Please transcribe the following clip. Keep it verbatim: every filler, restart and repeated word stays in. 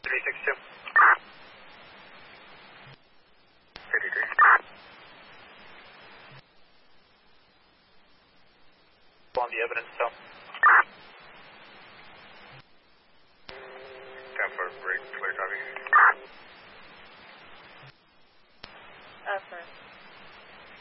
three six two. fifty-three. On the evidence, so. ten four break, clear copy.